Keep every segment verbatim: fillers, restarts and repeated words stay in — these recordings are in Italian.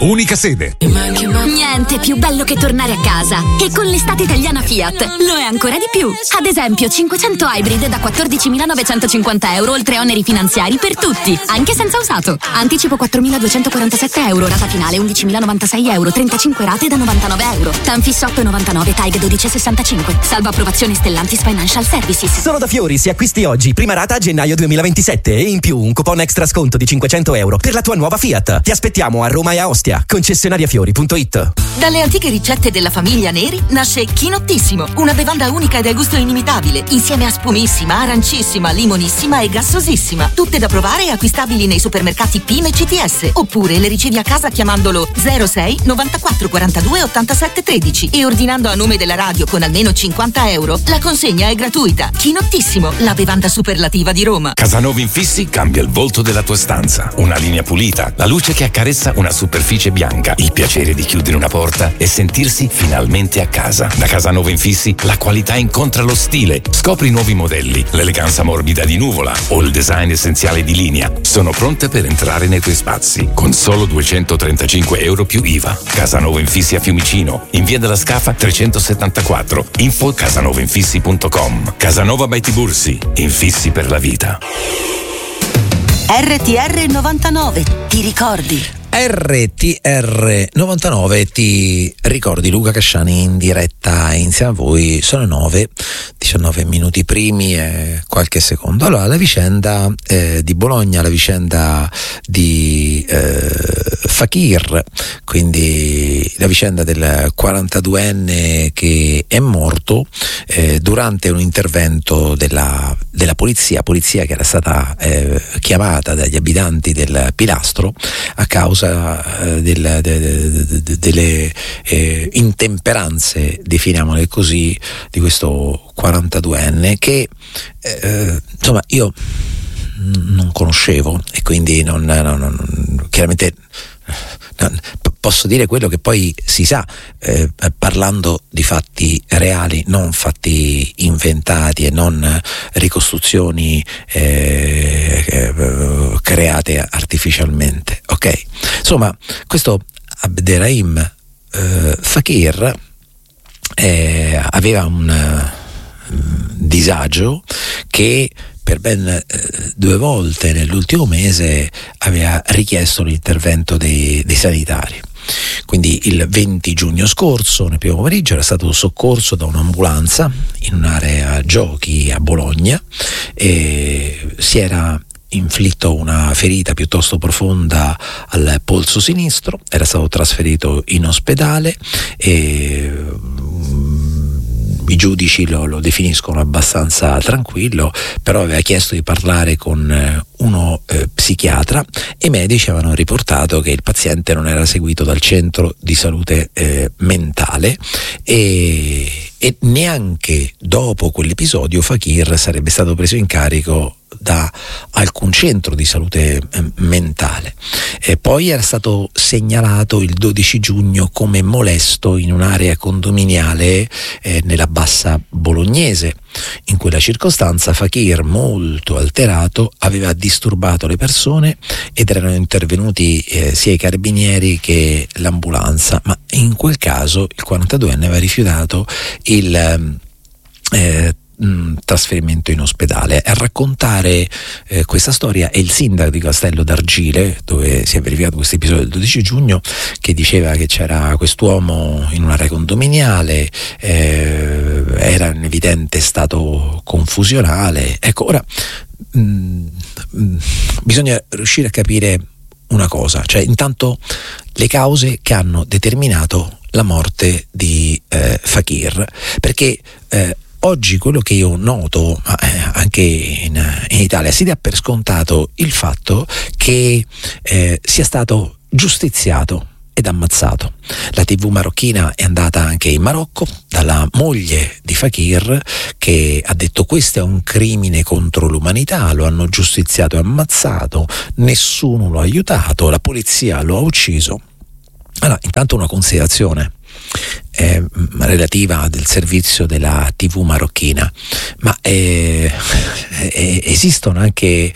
unica sede. Niente più bello che tornare a casa. E con l'estate italiana Fiat lo è ancora di più. Ad esempio cinquecento Hybrid da quattordicimilanovecentocinquanta euro oltre oneri finanziari per tutti, anche senza usato. Anticipo quattromiladuecentoquarantasette euro, rata finale undicimilanovantasei euro, trentacinque rate da novantanove euro. Tanfis otto virgola novantanove, T A G dodici virgola sessantacinque. Salvo approvazione Stellantis Financial Services. Solo da Fiori, se acquisti oggi, prima rata a gennaio duemilaventisette e in più un coupon extra sconto di cinquecento euro per la tua nuova Fiat. Ti aspettiamo a Roma e a Ostia. Concessionariafiori punto it. Dalle antiche ricette della famiglia Neri nasce Chinottissimo, una bevanda unica e dal gusto inimitabile, insieme a spumissima, arancissima, limonissima e gassosissima. Tutte da provare e acquistabili nei supermercati P I M e C T S. Oppure le ricevi a casa chiamandolo zero sei novantaquattro quarantadue ottantasette tredici e ordinando a nome della radio con almeno cinquanta euro. La consegna è gratuita. Chinottissimo, la bevanda superlativa di Roma. Casanova Infissi cambia il volto della tua stanza. Una linea pulita, la luce che accarezza una superficie bianca, il piacere di chiudere una porta e sentirsi finalmente a casa. Da Casanova Infissi la qualità incontra lo stile. Scopri nuovi modelli, l'eleganza morbida di Nuvola o il design essenziale di Linea. Sono pronte per entrare nei tuoi spazi con solo duecentotrentacinque euro più I V A. Casanova Infissi a Fiumicino, in via della Scafa trecentosettantaquattro. Info casanovainfissi punto com. Casanova by Tibursi, infissi per la vita. R T R novantanove, ti ricordi? R T R novantanove, ti ricordi? Luca Casciani in diretta insieme a voi. Sono nove, diciannove minuti primi e qualche secondo. Allora, la vicenda eh, di Bologna, la vicenda di eh, Fakir, quindi la vicenda del quarantaduenne che è morto eh, durante un intervento della, della polizia, polizia che era stata eh, chiamata dagli abitanti del Pilastro a causa Del, de, de, de, delle eh, intemperanze, definiamole così, di questo quarantaduenne che eh, insomma io non conoscevo e quindi non, non, non chiaramente non, posso dire quello che poi si sa eh, parlando di fatti reali, non fatti inventati e non ricostruzioni eh, eh, create artificialmente, ok? Insomma, questo Abderrahim eh, Fakir eh, aveva un uh, disagio che per ben eh, due volte nell'ultimo mese aveva richiesto l'intervento dei, dei sanitari. Quindi il venti giugno scorso, nel primo pomeriggio, era stato soccorso da un'ambulanza in un'area giochi a Bologna e si era inflitto una ferita piuttosto profonda al polso sinistro, era stato trasferito in ospedale e i giudici lo, lo definiscono abbastanza tranquillo, però aveva chiesto di parlare con uno eh, psichiatra e i medici avevano riportato che il paziente non era seguito dal centro di salute eh, mentale e, e neanche dopo quell'episodio Fakir sarebbe stato preso in carico da alcun centro di salute eh, mentale. E poi era stato segnalato il dodici giugno come molesto in un'area condominiale eh, nella bassa bolognese. In quella circostanza Fakir, molto alterato, aveva disturbato le persone ed erano intervenuti eh, sia i carabinieri che l'ambulanza, ma in quel caso il quarantaduenne aveva rifiutato il eh, trasferimento in ospedale. A raccontare eh, questa storia è il sindaco di Castello d'Argile, dove si è verificato questo episodio del dodici giugno, che diceva che c'era quest'uomo in un'area condominiale, eh, era in evidente stato confusionale. Ecco, ora mh, mh, bisogna riuscire a capire una cosa, cioè intanto le cause che hanno determinato la morte di eh, Fakir, perché eh, oggi quello che io noto, ma anche in, in Italia, si dà per scontato il fatto che eh, sia stato giustiziato ed ammazzato. La tivù marocchina è andata anche in Marocco dalla moglie di Fakir, che ha detto: questo è un crimine contro l'umanità, lo hanno giustiziato e ammazzato, nessuno lo ha aiutato, la polizia lo ha ucciso. Allora, intanto una considerazione Eh, relativa del servizio della tivù marocchina, ma eh, eh, esistono anche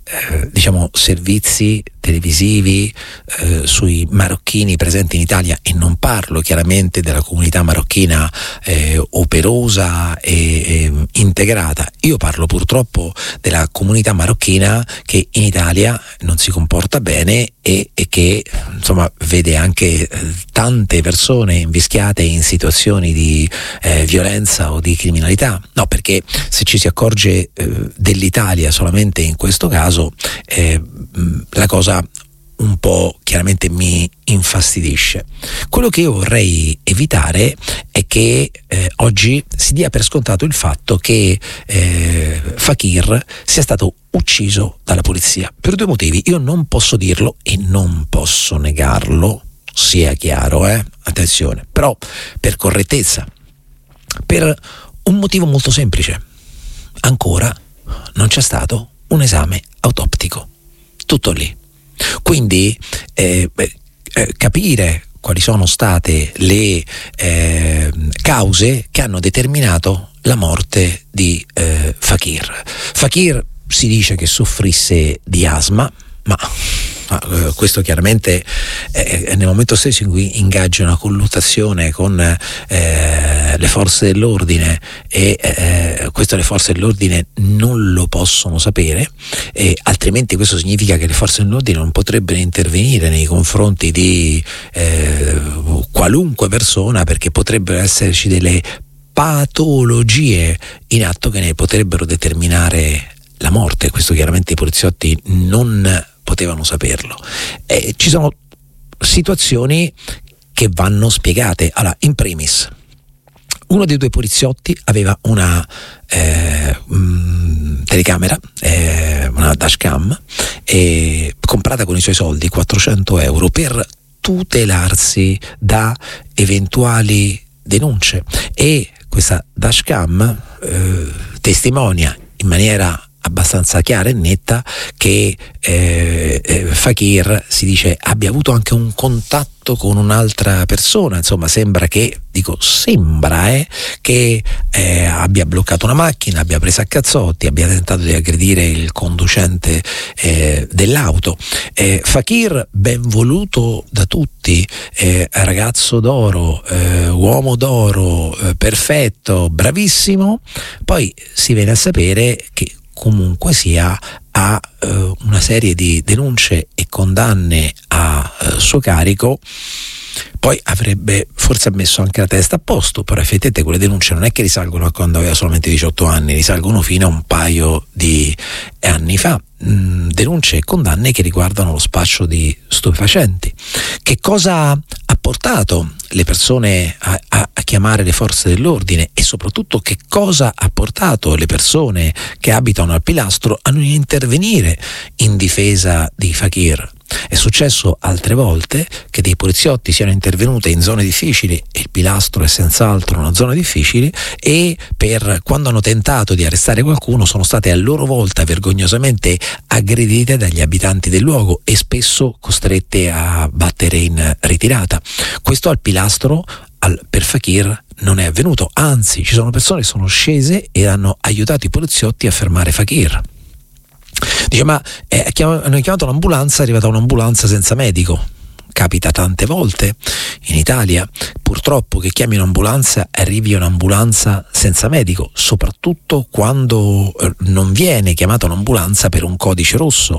eh, diciamo servizi televisivi eh, sui marocchini presenti in Italia, e non parlo chiaramente della comunità marocchina eh, operosa e, e integrata, io parlo purtroppo della comunità marocchina che in Italia non si comporta bene e, e che insomma vede anche eh, tante persone invischiate in situazioni di eh, violenza o di criminalità. No, perché se ci si accorge eh, dell'Italia solamente in questo caso, eh, la cosa un po' chiaramente mi infastidisce. Quello che io vorrei evitare è che eh, oggi si dia per scontato il fatto che eh, Fakir sia stato ucciso dalla polizia per due motivi. Io non posso dirlo e non posso negarlo, sia chiaro, eh? Attenzione, però per correttezza, per un motivo molto semplice: ancora non c'è stato un esame autoptico, tutto lì. Quindi eh, eh, capire quali sono state le eh, cause che hanno determinato la morte di eh, Fakir. Fakir si dice che soffrisse di asma, ma Ah, questo chiaramente eh, nel momento stesso in cui ingaggia una colluttazione con eh, le forze dell'ordine e eh, questo le forze dell'ordine non lo possono sapere, e altrimenti questo significa che le forze dell'ordine non potrebbero intervenire nei confronti di eh, qualunque persona, perché potrebbero esserci delle patologie in atto che ne potrebbero determinare la morte. Questo chiaramente i poliziotti non potevano saperlo. Eh, ci sono situazioni che vanno spiegate. Allora, in primis, uno dei due poliziotti aveva una eh, mh, telecamera, eh, una dashcam, eh, comprata con i suoi soldi, quattrocento euro, per tutelarsi da eventuali denunce, e questa dashcam eh, testimonia in maniera abbastanza chiara e netta che eh, eh, Fakir, si dice, abbia avuto anche un contatto con un'altra persona. Insomma, sembra che, dico sembra eh, che eh, abbia bloccato una macchina, abbia preso a cazzotti, abbia tentato di aggredire il conducente eh, dell'auto. eh, Fakir, ben voluto da tutti, eh, ragazzo d'oro, eh, uomo d'oro, eh, perfetto, bravissimo, poi si viene a sapere che comunque sia ha eh, una serie di denunce e condanne a eh, suo carico. Poi avrebbe forse messo anche la testa a posto, però effettivamente quelle denunce non è che risalgono a quando aveva solamente diciotto anni, risalgono fino a un paio di anni fa. Mm, denunce e condanne che riguardano lo spaccio di stupefacenti. Che cosa ha portato le persone a, a, a chiamare le forze dell'ordine, e soprattutto che cosa ha portato le persone che abitano al Pilastro a non intervenire in difesa di Fakir? È successo altre volte che dei poliziotti siano intervenuti in zone difficili, e il Pilastro è senz'altro una zona difficile, e per quando hanno tentato di arrestare qualcuno sono state a loro volta vergognosamente aggredite dagli abitanti del luogo e spesso costrette a battere in ritirata. Questo al Pilastro, al, per Fakir, non è avvenuto, anzi ci sono persone che sono scese e hanno aiutato i poliziotti a fermare Fakir. Dice, ma eh, chiam- hanno chiamato l'ambulanza, è arrivata un'ambulanza senza medico. Capita tante volte in Italia, purtroppo, che chiami un'ambulanza, arrivi un'ambulanza senza medico, soprattutto quando eh, non viene chiamata un'ambulanza per un codice rosso,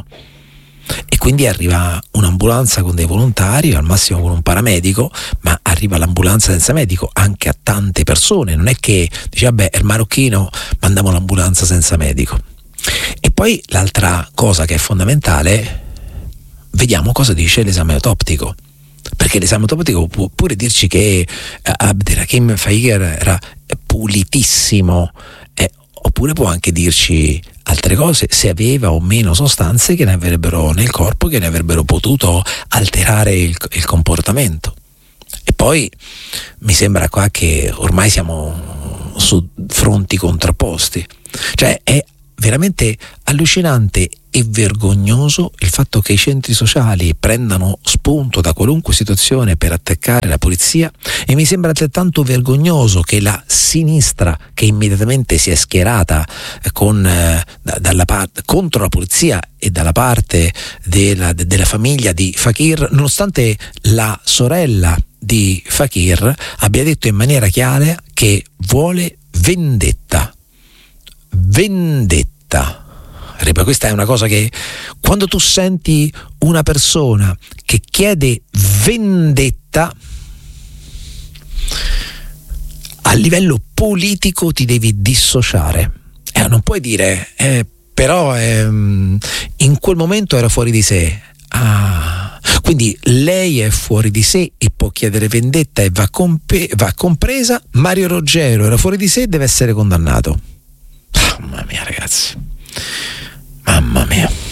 e quindi arriva un'ambulanza con dei volontari, al massimo con un paramedico, ma arriva l'ambulanza senza medico anche a tante persone. Non è che dice, vabbè, è il marocchino, mandiamo l'ambulanza senza medico. E poi l'altra cosa che è fondamentale, vediamo cosa dice l'esame autoptico, perché l'esame autoptico può pure dirci che uh, Abderrahim Fakir era pulitissimo, eh, oppure può anche dirci altre cose, se aveva o meno sostanze che ne avrebbero nel corpo, che ne avrebbero potuto alterare il, il comportamento. E poi mi sembra qua che ormai siamo su fronti contrapposti, cioè è veramente allucinante e vergognoso il fatto che i centri sociali prendano spunto da qualunque situazione per attaccare la polizia, e mi sembra altrettanto vergognoso che la sinistra, che immediatamente si è schierata con, eh, dalla parte, contro la polizia e dalla parte della, della famiglia di Fakir, nonostante la sorella di Fakir abbia detto in maniera chiara che vuole vendetta. Vendetta. Questa è una cosa che, quando tu senti una persona che chiede vendetta, a livello politico ti devi dissociare. Eh, non puoi dire eh, però ehm, in quel momento era fuori di sé. Ah, quindi lei è fuori di sé e può chiedere vendetta e va, compe- va compresa. Mario Roggero era fuori di sé e deve essere condannato. Mamma mia, ragazzi, mamma mia.